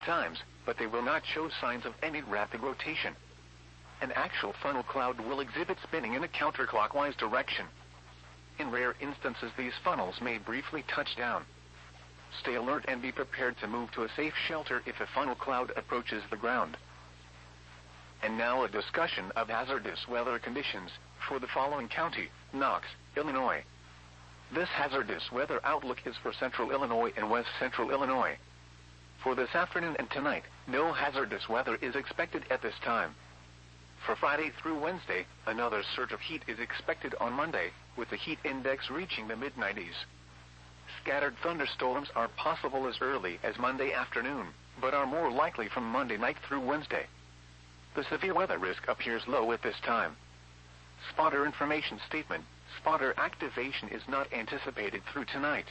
times, but they will not show signs of any rapid rotation. An actual funnel cloud will exhibit spinning in a counterclockwise direction. In rare instances, these funnels may briefly touch down. Stay alert and be prepared to move to a safe shelter if a funnel cloud approaches the ground. And now a discussion of hazardous weather conditions for the following county: Knox, Illinois. This hazardous weather outlook is for central Illinois and west central Illinois. For this afternoon and tonight, no hazardous weather is expected at this time. For Friday through Wednesday, another surge of heat is expected on Monday, with the heat index reaching the mid-90s. Scattered thunderstorms are possible as early as Monday afternoon, but are more likely from Monday night through Wednesday. The severe weather risk appears low at this time. Spotter information statement: spotter activation is not anticipated through tonight.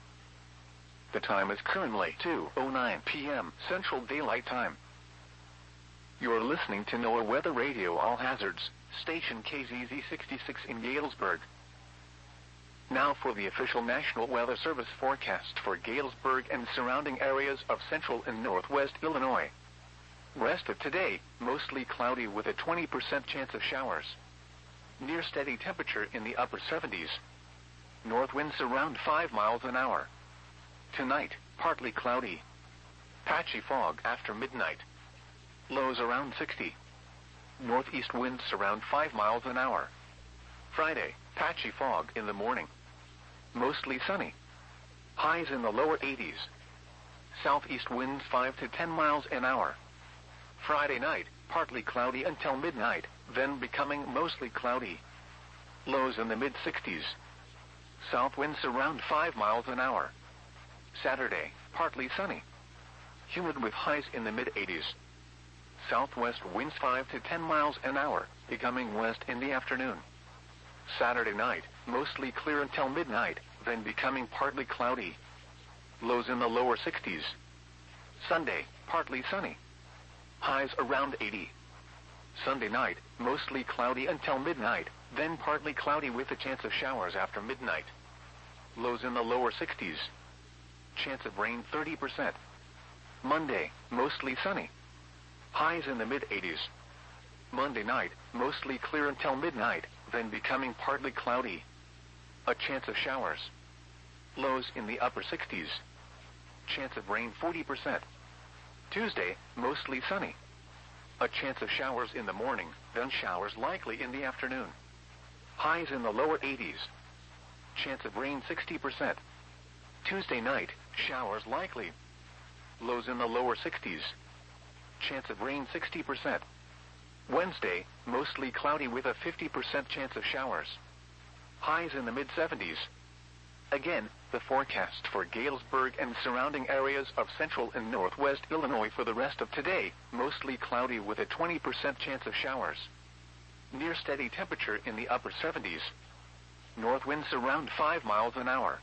The time is currently 2:09 p.m. Central Daylight Time. You're listening to NOAA Weather Radio All Hazards, station KZZ 66 in Galesburg. Now for the official National Weather Service forecast for Galesburg and surrounding areas of central and northwest Illinois. Rest of today, mostly cloudy with a 20% chance of showers. Near steady temperature in the upper 70s. North winds around 5 miles an hour. Tonight, partly cloudy. Patchy fog after midnight. Lows around 60. Northeast winds around 5 miles an hour. Friday, patchy fog in the morning. Mostly sunny. Highs in the lower 80s. Southeast winds 5 to 10 miles an hour. Friday night, partly cloudy until midnight, then becoming mostly cloudy. Lows in the mid-60s. South winds around 5 miles an hour. Saturday, partly sunny. Humid with highs in the mid-80s. Southwest winds 5 to 10 miles an hour, becoming west in the afternoon. Saturday night, mostly clear until midnight, then becoming partly cloudy. Lows in the lower 60s. Sunday, partly sunny. Highs around 80. Sunday night, mostly cloudy until midnight, then partly cloudy with a chance of showers after midnight. Lows in the lower 60s. Chance of rain 30%. Monday, mostly sunny. Highs in the mid-80s. Monday night, mostly clear until midnight, then becoming partly cloudy. A chance of showers. Lows in the upper 60s. Chance of rain 40%. Tuesday, mostly sunny. A chance of showers in the morning, then showers likely in the afternoon. Highs in the lower 80s. Chance of rain 60%. Tuesday night, showers likely. Lows in the lower 60s. Chance of rain 60%. Wednesday, mostly cloudy with a 50% chance of showers. Highs in the mid-70s. Again, the forecast for Galesburg and surrounding areas of central and northwest Illinois for the rest of today, mostly cloudy with a 20% chance of showers. Near steady temperature in the upper 70s. North winds around 5 miles an hour.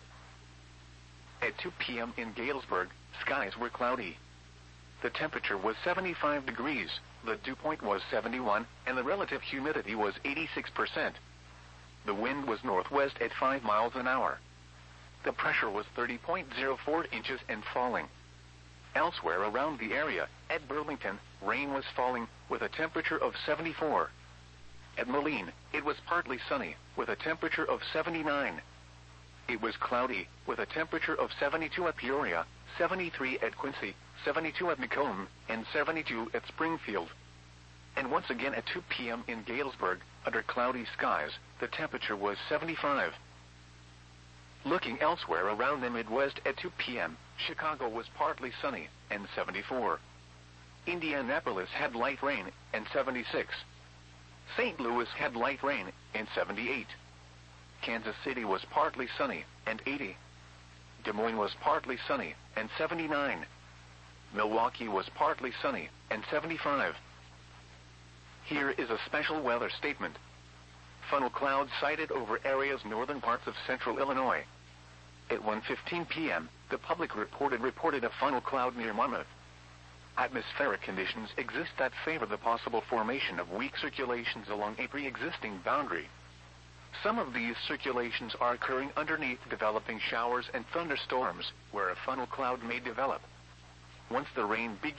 At 2 p.m. in Galesburg, skies were cloudy. The temperature was 75 degrees, the dew point was 71, and the relative humidity was 86%. The wind was northwest at 5 miles an hour. The pressure was 30.04 inches and falling. Elsewhere around the area, at Burlington, rain was falling with a temperature of 74. At Moline, it was partly sunny with a temperature of 79. It was cloudy with a temperature of 72 at Peoria, 73 at Quincy, 72 at Macomb, and 72 at Springfield. And once again at 2 p.m. in Galesburg, under cloudy skies, the temperature was 75. Looking elsewhere around the Midwest at 2 p.m., Chicago was partly sunny, and 74. Indianapolis had light rain, and 76. St. Louis had light rain, and 78. Kansas City was partly sunny, and 80. Des Moines was partly sunny, and 79. Milwaukee was partly sunny, and 75. Here is a special weather statement. Funnel clouds sighted over areas northern parts of central Illinois. At 1:15 p.m., the public reported a funnel cloud near Monmouth. Atmospheric conditions exist that favor the possible formation of weak circulations along a pre-existing boundary. Some of these circulations are occurring underneath developing showers and thunderstorms, where a funnel cloud may develop. Once the rain begins,